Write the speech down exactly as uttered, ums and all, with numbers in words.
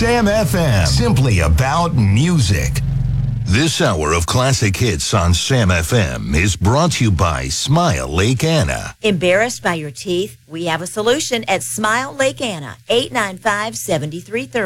Sam F M. Simply about music. This hour of classic hits on Sam F M is brought to you by Smile Lake Anna. Embarrassed by your teeth? We have a solution at Smile Lake Anna, eight nine five, seven three three